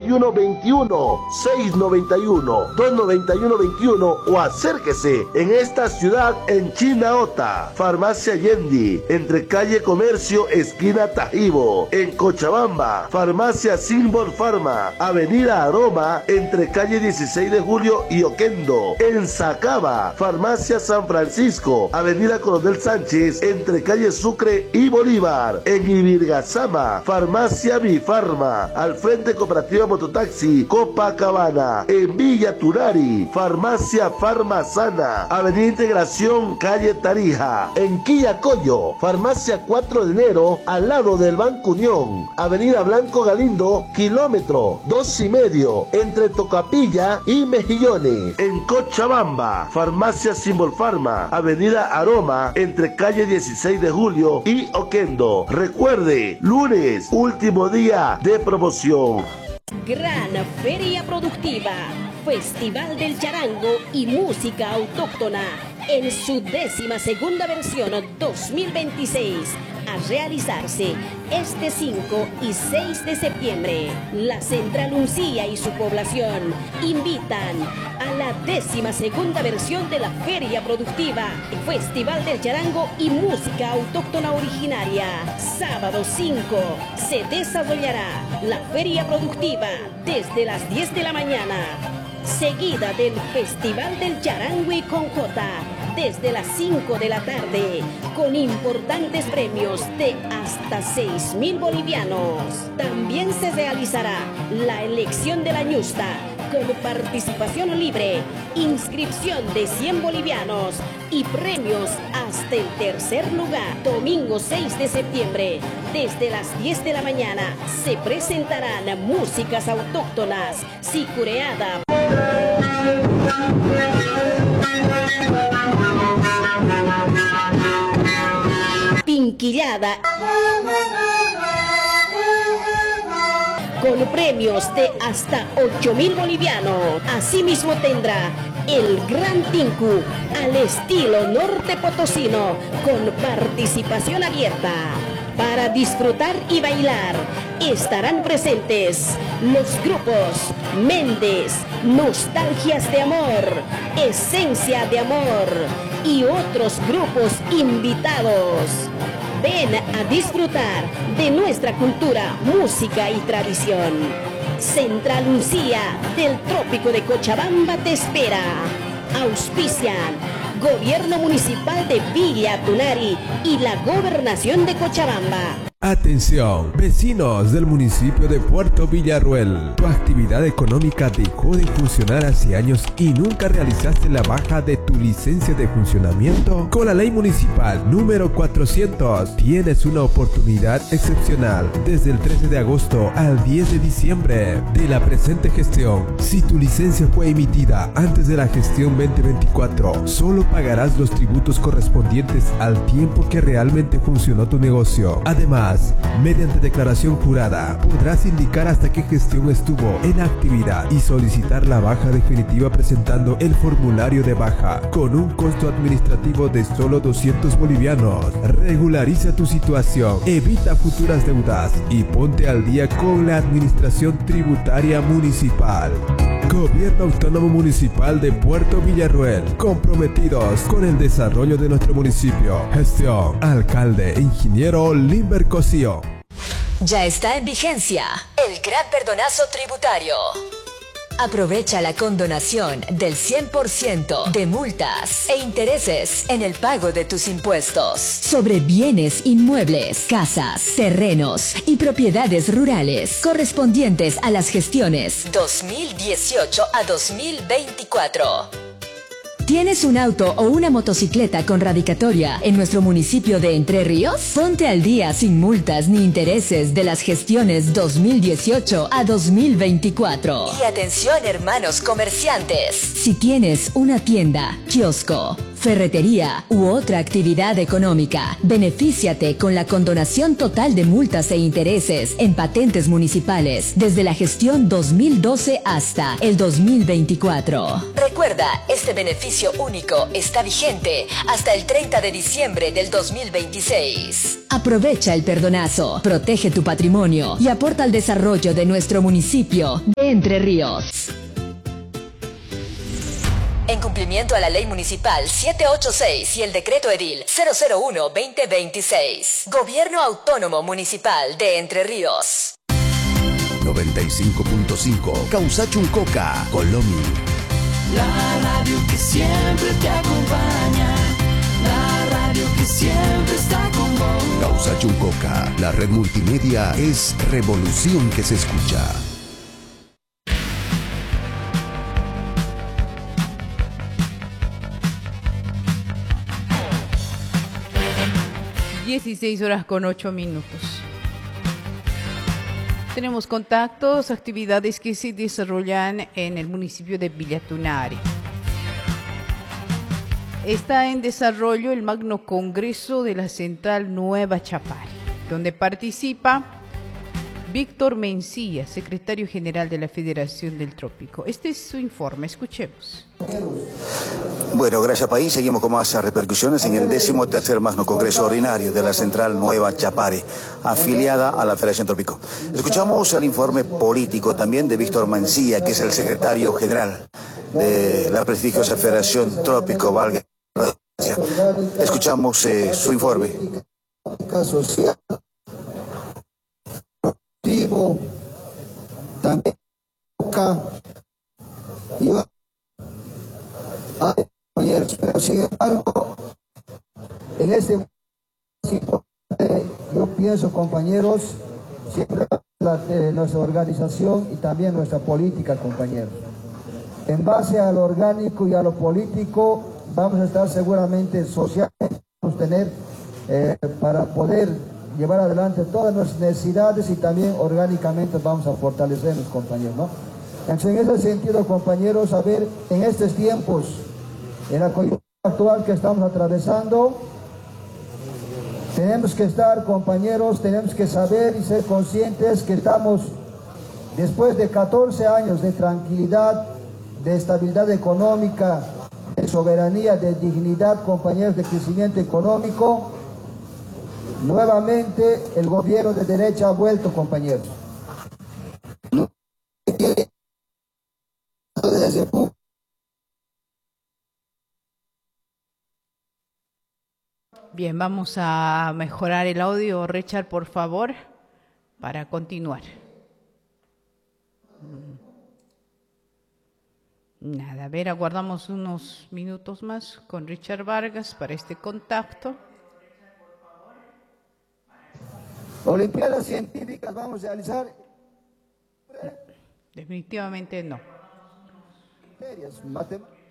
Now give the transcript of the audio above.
691-21, 691-291-21 o acérquese en esta ciudad en Chinaota. Farmacia Yendi, entre calle Comercio, esquina Tajibo. En Cochabamba, Farmacia Symbol Pharma, avenida Aroma, entre calle 16 de Julio y Oquendo. En Sacaba, Farmacia San Francisco, avenida Coronel Sánchez, entre calle Sucre y Bolívar. En Ibirgazama, Farmacia Bifarma, al frente Cooperativa Mototaxi Copacabana. En Villa Turari, Farmacia Farmasana, avenida Integración, calle Tarija. En Quillacollo, Farmacia 4 de enero, al lado del Banco Unión, avenida Blanco Galindo, kilómetro 2,5, entre Tocapilla y Mejillones. En Cochabamba, Farmacia Symbol Pharma, avenida Aroma, entre calle 16 de Julio y Oquendo. Recuerde, lunes, último día de promoción. Gran Feria Productiva, Festival del Charango y Música Autóctona, en su 12ª versión 2026, a realizarse este 5 y 6 de septiembre. La Central Uncía y su población invitan a la 12ª versión de la Feria Productiva, Festival del Charango y Música Autóctona Originaria. Sábado 5 se desarrollará la Feria Productiva desde las 10 de la mañana, seguida del Festival del Charango y Conjota desde las 5 de la tarde, con importantes premios de hasta 6.000 bolivianos. También se realizará la elección de la ñusta con participación libre, inscripción de 100 bolivianos y premios hasta el tercer lugar. Domingo 6 de septiembre, desde las 10 de la mañana, se presentarán músicas autóctonas, sicureada, pinquillada, con premios de hasta 8.000 bolivianos. Asimismo tendrá el Gran Tinku al estilo norte potosino, con participación abierta. Para disfrutar y bailar estarán presentes los grupos Méndez, Nostalgias de Amor, Esencia de Amor y otros grupos invitados. Ven a disfrutar de nuestra cultura, música y tradición. Central Uncía del Trópico de Cochabamba te espera. Auspician Gobierno Municipal de Villa Tunari y la Gobernación de Cochabamba. Atención, vecinos del municipio de Puerto Villarruel. Tu actividad económica dejó de funcionar hace años y nunca realizaste la baja de tu licencia de funcionamiento. Con la ley municipal número 400 tienes una oportunidad excepcional desde el 13 de agosto al 10 de diciembre de la presente gestión. Si tu licencia fue emitida antes de la gestión 2024, solo pagarás los tributos correspondientes al tiempo que realmente funcionó tu negocio. Además, mediante declaración jurada, podrás indicar hasta qué gestión estuvo en actividad y solicitar la baja definitiva presentando el formulario de baja con un costo administrativo de solo 200 bolivianos. Regulariza tu situación, evita futuras deudas y ponte al día con la administración tributaria municipal. Gobierno Autónomo Municipal de Puerto Villarruel, comprometidos con el desarrollo de nuestro municipio. Gestión, alcalde, ingeniero Limber Cosío. Ya está en vigencia el gran perdonazo tributario. Aprovecha la condonación del 100% de multas e intereses en el pago de tus impuestos sobre bienes inmuebles, casas, terrenos y propiedades rurales correspondientes a las gestiones 2018 a 2024. ¿Tienes un auto o una motocicleta con radicatoria en nuestro municipio de Entre Ríos? Ponte al día sin multas ni intereses de las gestiones 2018 a 2024. Y atención, hermanos comerciantes. Si tienes una tienda, kiosco, ferretería u otra actividad económica. Benefíciate con la condonación total de multas e intereses en patentes municipales desde la gestión 2012 hasta el 2024. Recuerda, este beneficio único está vigente hasta el 30 de diciembre del 2026. Aprovecha el perdonazo, protege tu patrimonio y aporta al desarrollo de nuestro municipio de Entre Ríos. En cumplimiento a la Ley Municipal 786 y el Decreto Edil 001-2026. Gobierno Autónomo Municipal de Entre Ríos. 95.5 Causachuncoca, Colomi. La radio que siempre te acompaña. La radio que siempre está con vos. Causachuncoca, la red multimedia es revolución que se escucha. 16:08. Tenemos contactos, actividades que se desarrollan en el municipio de Villatunari. Está en desarrollo el Magno Congreso de la Central Nueva Chapare, donde participa Víctor Mencía, secretario general de la Federación del Trópico. Este es su informe, escuchemos. Bueno, gracias país. Seguimos con más repercusiones en el 13º Magno Congreso Ordinario de la Central Nueva Chapare, afiliada a la Federación Trópico. Escuchamos el informe político también de Víctor Mencía, que es el secretario general de la prestigiosa Federación Trópico, valga. Escuchamos su informe. También pero sin embargo, en este yo pienso, compañeros, siempre nuestra organización y también nuestra política, compañeros. En base a lo orgánico y a lo político, vamos a estar seguramente socialmente, vamos a tener para poder llevar adelante todas nuestras necesidades y también orgánicamente vamos a fortalecernos, compañeros, ¿no? Entonces, en ese sentido, compañeros, a ver, en estos tiempos, en la coyuntura actual que estamos atravesando, tenemos que estar, compañeros, tenemos que saber y ser conscientes que estamos, después de 14 años de tranquilidad, de estabilidad económica, de soberanía, de dignidad, compañeros, de crecimiento económico, nuevamente el gobierno de derecha ha vuelto, compañeros. Bien, vamos a mejorar el audio, Richard, por favor, para continuar. Nada, a ver, aguardamos unos minutos más con Richard Vargas para este contacto. Olimpiadas científicas vamos a realizar. Definitivamente no.